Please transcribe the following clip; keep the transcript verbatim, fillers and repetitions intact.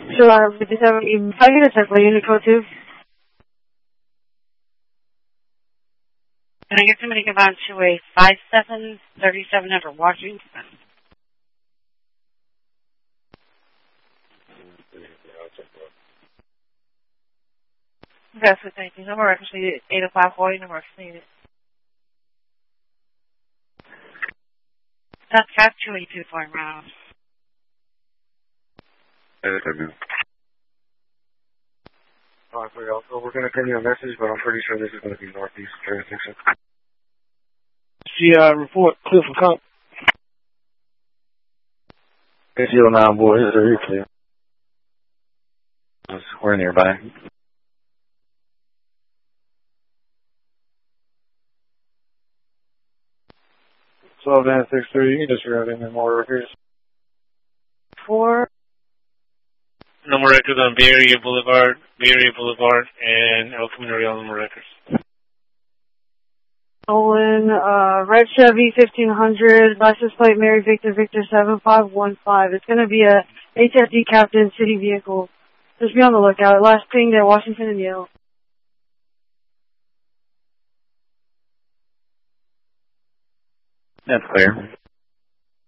So, uh, fifty-seven, if I get a check for unit code two. Can I get somebody to come on to a five seven thirty-seven under Washington? That's what thank you. Number records needed. eight oh five forty, number records needed. That's got two eighty-two flying around. Alright, so we're going to send you a message, but I'm pretty sure this is going to be northeast jurisdiction. See, uh, report, clear for comp. It's zero nine, boys, are you clear? We're nearby. twelve nine six three, you can disregard any more records. Four. No more records on Bay Area Boulevard, Bay Area Boulevard, and El Camino Real, no more records. Stolen, uh, red Chevy fifteen hundred, license plate Mary Victor Victor seven five one five. It's going to be a H F D Captain city vehicle. Just be on the lookout. Last thing at Washington and Yale. That's clear.